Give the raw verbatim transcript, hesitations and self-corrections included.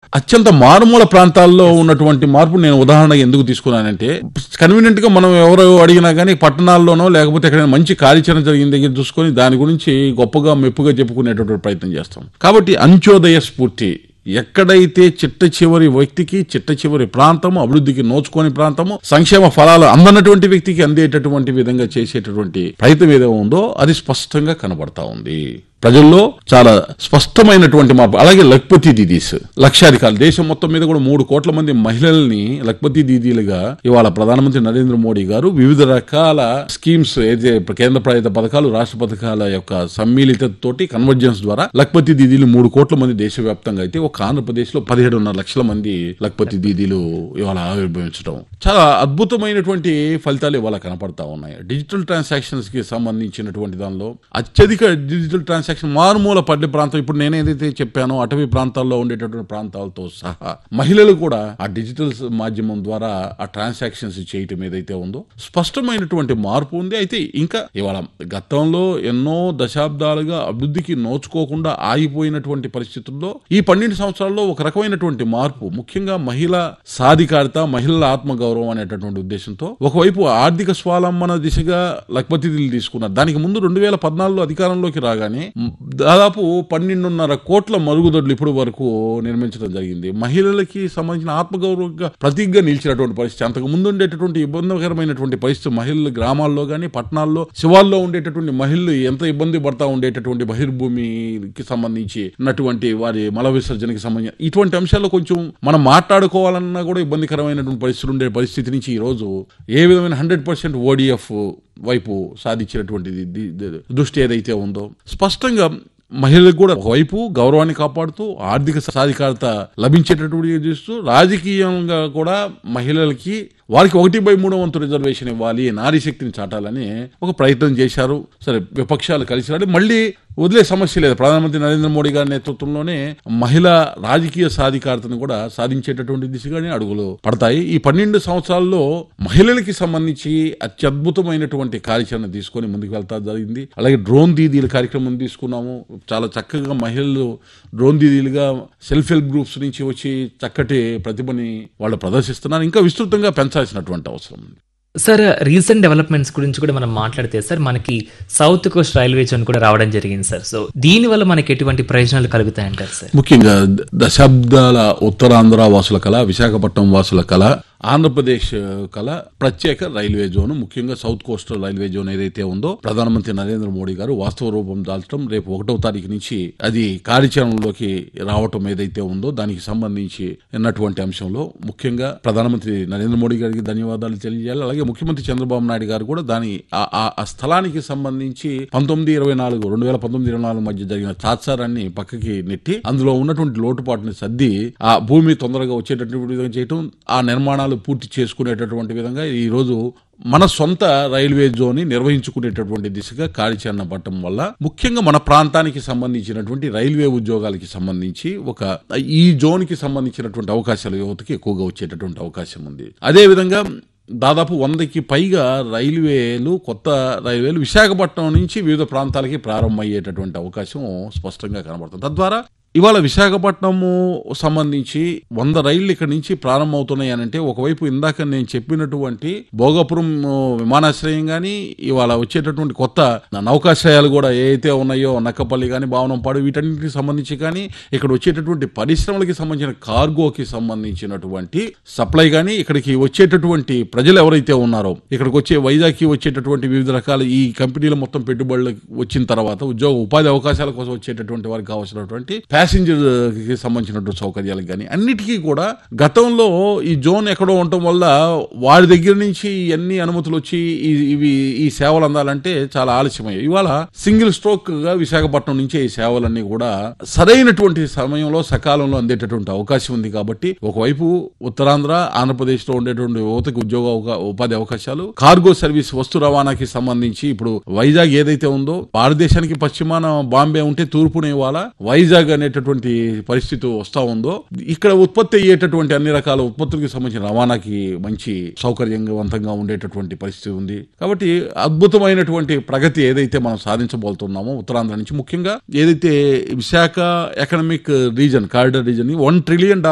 అత్యంత మారుమూల ప్రాంతాల్లో ఉన్నటువంటి మార్పు నేను ఉదాహరణగా ఎందుకు తీసుకున్నానంటే, కన్వీనియంట్ గా మనం ఎవరు అడిగినా కానీ పట్టణాల్లోనో లేకపోతే ఎక్కడైనా మంచి కార్యాచరణ జరిగిన దగ్గర చూసుకొని దాని గురించి గొప్పగా మెప్పుగా చెప్పుకునేటువంటి ప్రయత్నం చేస్తాం. కాబట్టి అంత్యోదయ స్ఫూర్తి ఎక్కడైతే చిట్ట చివరి వ్యక్తికి, చిట్ట చివరి ప్రాంతము, అభివృద్ధికి నోచుకోని ప్రాంతము, సంక్షేమ ఫలాలు అందనటువంటి వ్యక్తికి అందేటటువంటి విధంగా చేసేటటువంటి ప్రయత్నం ఏదో ఉందో అది స్పష్టంగా కనబడతా ఉంది ప్రజల్లో. చాలా స్పష్టమైనటువంటి మార్పు. అలాగే లఖ్పతి దీదీస్, లక్షాధికారులు, దేశం మొత్తం మీద కూడా మూడు కోట్ల మంది మహిళల్ని లఖ్పతి దీదీలుగా ఇవాళ ప్రధానమంత్రి నరేంద్ర మోడీ గారు వివిధ రకాల స్కీమ్స్, ఏదైతే కేంద్ర ప్రభుత్వ పథకాలు, రాష్ట్ర పథకాల యొక్క సమ్మిళిత తోటి కన్వర్జెన్స్ ద్వారా లఖ్పతి దీదీలు మూడు కోట్ల మంది దేశవ్యాప్తంగా అయితే ఒక ఆంధ్రప్రదేశ్ లో పదిహేడున్నర లక్షల మంది లఖ్పతి దీదీలు ఇవాళ ఆవిర్భవించడం చాలా అద్భుతమైనటువంటి ఫలితాలు ఇవాళ కనపడతా ఉన్నాయి. డిజిటల్ ట్రాన్సాక్షన్స్ కి సంబంధించినటువంటి దానిలో అత్యధిక డిజిటల్ ట్రాన్సాక్షన్ మారుమూల పల్లె ప్రాంతం, ఇప్పుడు నేను ఏదైతే చెప్పానో అటవీ ప్రాంతాల్లో ఉండేటటువంటి ప్రాంతాలతో సహా మహిళలు కూడా ఆ డిజిటల్ మాధ్యమం ద్వారా ఆ ట్రాన్సాక్షన్స్ చేయటం ఏదైతే ఉందో స్పష్టమైనటువంటి మార్పు ఉంది. అయితే ఇంకా ఇవాళ గతంలో ఎన్నో దశాబ్దాలుగా అభివృద్ధికి నోచుకోకుండా ఆగిపోయినటువంటి పరిస్థితుల్లో ఈ పన్నెండు సంవత్సరాల్లో ఒక రకమైనటువంటి మార్పు, ముఖ్యంగా మహిళా సాధికారత, మహిళల ఆత్మగౌరవం అనేటటువంటి ఉద్దేశంతో ఒకవైపు ఆర్థిక స్వావలంబన దిశగా లఖ్పతి దీదీలు తీసుకున్నారు. దానికి ముందు రెండు వేల పద్నాలుగులో అధికారంలోకి రాగానే దాదాపు పన్నెండున్నర కోట్ల మరుగుదొడ్లు ఇప్పుడు వరకు నిర్మించడం జరిగింది. మహిళలకి సంబంధించిన ఆత్మగౌరవంగా ప్రతీకగా నిలిచినటువంటి పరిస్థితి. అంతకు ముందు ఉండేటటువంటి ఇబ్బందికరమైనటువంటి పరిస్థితి మహిళలు గ్రామాల్లో గానీ పట్టణాల్లో శివాల్లో ఉండేటటువంటి మహిళలు ఎంత ఇబ్బంది పడతా ఉండేటటువంటి బహిర్భూమికి సంబంధించి ఉన్నటువంటి వారి మల విసర్జనకి సంబంధించి ఇటువంటి అంశాల్లో కొంచెం మనం మాట్లాడుకోవాలన్నా కూడా ఇబ్బందికరమైనటువంటి పరిస్థితులు ఉండే పరిస్థితి నుంచి ఈ రోజు ఏ విధమైన హండ్రెడ్ పర్సెంట్ ఓడిఎఫ్ వైపు సాధించినటువంటి దృష్టి ఏదైతే ఉందో స్పష్టంగా మహిళలకు కూడా ఒకవైపు గౌరవాన్ని కాపాడుతూ ఆర్థిక సాధికారత లభించేటటువంటి చేస్తూ రాజకీయంగా కూడా మహిళలకి వారికి ఒకటి బై మూడో వంతు రిజర్వేషన్ ఇవ్వాలి, నారీ శక్తిని చాటాలని ఒక ప్రయత్నం చేశారు. సరే, విపక్షాలు కలిసి రాడి మళ్ళీ వదిలే సమస్య లేదు. ప్రధానమంత్రి నరేంద్ర మోడీ గారి నేతృత్వంలోనే మహిళా రాజకీయ సాధికారతను కూడా సాధించేటటువంటి దిశగానే అడుగులు పడతాయి. ఈ పన్నెండు సంవత్సరాల్లో మహిళలకి సంబంధించి అత్యద్భుతమైనటువంటి కార్యాచరణ తీసుకొని ముందుకు వెళ్తా జరిగింది. అలాగే డ్రోన్ దీదీల కార్యక్రమం తీసుకున్నాము. చాలా చక్కగా మహిళలు డ్రోన్ దీదీలుగా సెల్ఫ్ హెల్ప్ గ్రూప్స్ నుంచి వచ్చి చక్కటి ప్రతిభని వాళ్ళు ప్రదర్శిస్తున్నారు. ఇంకా విస్తృతంగా పెంచాల్సినటువంటి అవసరం ఉంది. సార్, రీసెంట్ డెవలప్మెంట్స్ గురించి కూడా మనం మాట్లాడితే సార్, మనకి సౌత్ కోస్ట్ రైల్వే జోన్ కూడా రావడం జరిగింది సార్. సో దీని వల్ల మనకి ఎటువంటి ప్రయోజనాలు కలుగుతాయంటారు సార్? ముఖ్యంగా దశాబ్దాల ఉత్తరాంధ్ర వాసుల కళ, విశాఖపట్నం వాసుల కళ, ఆంధ్రప్రదేశ్ కల ప్రత్యేక రైల్వే జోన్, ముఖ్యంగా సౌత్ కోస్టల్ రైల్వే జోన్ ఏదైతే ఉందో ప్రధానమంత్రి నరేంద్ర మోడీ గారు వాస్తవ రూపం దాల్చడం, రేపు ఒకటో తారీఖు నుంచి అది కార్యాచరణలోకి రావటం ఏదైతే ఉందో దానికి సంబంధించి ఉన్నటువంటి అంశంలో ముఖ్యంగా ప్రధానమంత్రి నరేంద్ర మోడీ గారికి ధన్యవాదాలు తెలియజేయాలి. అలాగే ముఖ్యమంత్రి చంద్రబాబు నాయుడు గారు కూడా దాని ఆ స్థలానికి సంబంధించి పంతొమ్మిది ఇరవై నాలుగు రెండు వేల పంతొమ్మిది ఇరవై నాలుగు మధ్య జరిగిన తాత్సారాన్ని పక్కకి నెట్టి అందులో ఉన్నటువంటి లోటుపాటుని సర్ది ఆ భూమి తొందరగా వచ్చేటటువంటి విధంగా చేయటం, ఆ నిర్మాణాలు పూర్తి చేసుకునేటటువంటి విధంగా ఈ రోజు మన సొంత రైల్వే జోన్ నిర్వహించుకునేటటువంటి దిశగా కార్యాచరణ పట్టడం వల్ల ముఖ్యంగా మన ప్రాంతానికి సంబంధించినటువంటి రైల్వే ఉద్యోగాలకి సంబంధించి ఒక ఈ జోన్ కి సంబంధించినటువంటి అవకాశాలు యువతకి ఎక్కువగా వచ్చేటటువంటి అవకాశం ఉంది. అదే విధంగా దాదాపు వందకి పైగా రైల్వేలు, కొత్త రైల్వేలు విశాఖపట్నం నుంచి వివిధ ప్రాంతాలకి ప్రారంభమయ్యేటటువంటి అవకాశం స్పష్టంగా కనబడుతుంది. తద్వారా ఇవాళ విశాఖపట్నము సంబంధించి వంద రైళ్లు ఇక్కడి నుంచి ప్రారంభమవుతున్నాయి అనంటే ఒకవైపు ఇందాక నేను చెప్పినటువంటి భోగాపురం విమానాశ్రయం కానీ ఇవాళ వచ్చేటటువంటి కొత్త నౌకాశ్రయాలు కూడా ఏవైతే ఉన్నాయో నక్కపల్లి కానీ భావనంపాడు వీటన్నిటికి సంబంధించి కానీ ఇక్కడ వచ్చేటటువంటి పరిశ్రమలకి సంబంధించిన కార్గోకి సంబంధించినటువంటి సప్లై కానీ ఇక్కడికి వచ్చేటటువంటి ప్రజలు ఎవరైతే ఉన్నారో ఇక్కడికి వచ్చే వైజాగ్కి వచ్చేటటువంటి వివిధ రకాల ఈ కంపెనీల మొత్తం పెట్టుబడులు వచ్చిన తర్వాత ఉద్యోగ ఉపాధి అవకాశాల కోసం వచ్చేటటువంటి వారికి కావాల్సినటువంటి ప్యాసింజర్ కి సంబంధించినటువంటి సౌకర్యాలకు కానీ అన్నిటికీ కూడా గతంలో ఈ జోన్ ఎక్కడో ఉండటం వల్ల వారి దగ్గర నుంచి ఎన్ని అనుమతులు వచ్చి ఇవి ఈ సేవలు అందాలంటే చాలా ఆలస్యమయ్యాయి. ఇవాళ సింగిల్ స్ట్రోక్ గా విశాఖపట్నం నుంచే ఈ సేవలన్నీ కూడా సరైనటువంటి సమయంలో సకాలంలో అందేటటువంటి అవకాశం ఉంది. కాబట్టి ఒకవైపు ఉత్తరాంధ్ర, ఆంధ్రప్రదేశ్ లో ఉండేటువంటి యువతకు ఉద్యోగ ఉపాధి అవకాశాలు, కార్గో సర్వీస్ వస్తు రవాణాకి సంబంధించి ఇప్పుడు వైజాగ్ ఏదైతే ఉందో భారతదేశానికి పశ్చిమాన బాంబే ఉంటే తూర్పున ఇవాళ వైజాగ్ అనేటటువంటి పరిస్థితి వస్తా ఉందో ఇక్కడ ఉత్పత్తి అయ్యేటటువంటి అన్ని రకాల ఉత్పత్తులకు సంబంధించిన రవాణాకి మంచి సౌకర్యవంతంగా ఉండేటటువంటి పరిస్థితి ఉంది. కాబట్టి అద్భుతమైనటువంటి ప్రగతి ఏదైతే మనం సాధించబోతున్నామో ఉత్తరాంధ్ర నుంచి ముఖ్యంగా ఏదైతే Visakha economic reason corridor reason one trillion